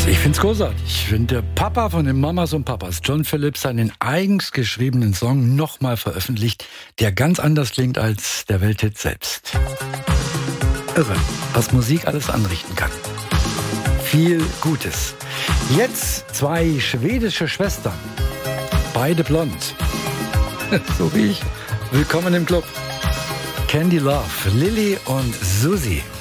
Ich finde es großartig, wenn der Papa von den Mamas und Papas, John Phillips, seinen eigens geschriebenen Song nochmal veröffentlicht, der ganz anders klingt als der Welthit selbst. Irre, was Musik alles anrichten kann. Viel Gutes. Jetzt 2 schwedische Schwestern, beide blond, so wie ich. Willkommen im Club. Candy Love, Lily und Susi.